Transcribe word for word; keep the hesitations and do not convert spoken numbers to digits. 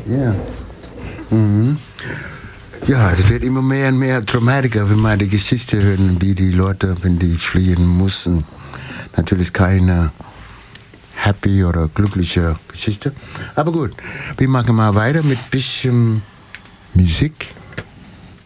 Ja. Mhm. Ja, es wird immer mehr und mehr dramatischer, wenn man die Geschichte hören, wie die Leute, wenn die fliehen mussten. Natürlich keine happy oder glückliche Geschichte. Aber gut, wir machen mal weiter mit ein bisschen Musik.